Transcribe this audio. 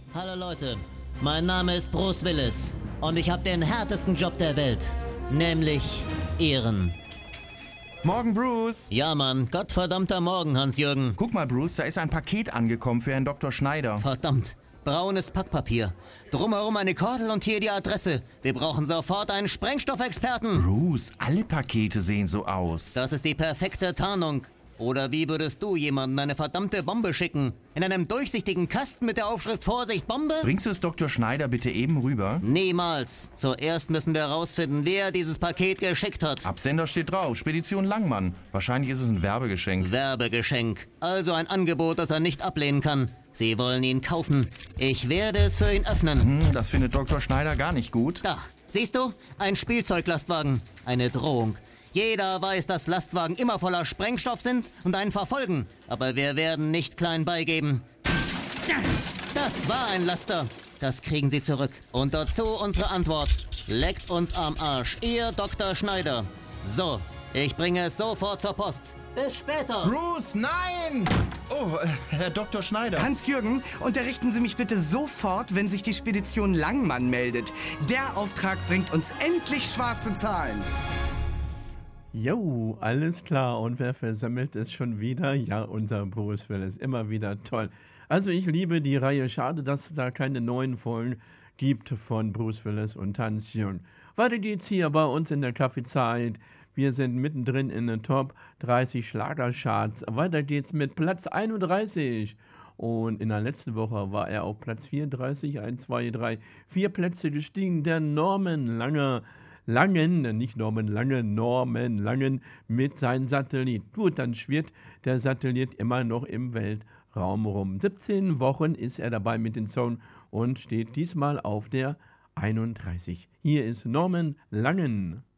Hallo Leute, mein Name ist Bruce Willis und ich habe den härtesten Job der Welt, nämlich Ehren. Morgen, Bruce. Ja, Mann, gottverdammter Morgen, Hans-Jürgen. Guck mal, Bruce, da ist ein Paket angekommen für Herrn Dr. Schneider. Verdammt, braunes Packpapier. Drumherum eine Kordel und hier die Adresse. Wir brauchen sofort einen Sprengstoffexperten. Bruce, alle Pakete sehen so aus. Das ist die perfekte Tarnung. Oder wie würdest du jemanden eine verdammte Bombe schicken? In einem durchsichtigen Kasten mit der Aufschrift Vorsicht, Bombe? Bringst du es Dr. Schneider bitte eben rüber? Niemals. Zuerst müssen wir herausfinden, wer dieses Paket geschickt hat. Absender steht drauf, Spedition Langmann. Wahrscheinlich ist es ein Werbegeschenk. Werbegeschenk. Also ein Angebot, das er nicht ablehnen kann. Sie wollen ihn kaufen. Ich werde es für ihn öffnen. Das findet Dr. Schneider gar nicht gut. Da, siehst du? Ein Spielzeuglastwagen. Eine Drohung. Jeder weiß, dass Lastwagen immer voller Sprengstoff sind und einen verfolgen. Aber wir werden nicht klein beigeben. Das war ein Laster. Das kriegen Sie zurück. Und dazu unsere Antwort. Leckt uns am Arsch. Ihr Dr. Schneider. So, ich bringe es sofort zur Post. Bis später. Bruce, nein! Oh, Herr Dr. Schneider. Hans-Jürgen, unterrichten Sie mich bitte sofort, wenn sich die Spedition Langmann meldet. Der Auftrag bringt uns endlich schwarze Zahlen. Jo, alles klar. Und wer versammelt es schon wieder? Ja, unser Bruce Willis. Immer wieder toll. Also ich liebe die Reihe. Schade, dass es da keine neuen Folgen gibt von Bruce Willis und Hans-Jürgen. Weiter geht's hier bei uns in der Kaffeezeit. Wir sind mittendrin in den Top 30 Schlagercharts. Weiter geht's mit Platz 31. Und in der letzten Woche war er auf Platz 34. 1, 2, 3, 4 Plätze gestiegen. Der Norman Langen mit seinem Satellit. Gut, dann schwirrt der Satellit immer noch im Weltraum rum. 17 Wochen ist er dabei mit dem Song und steht diesmal auf der 31. Hier ist Norman Langen.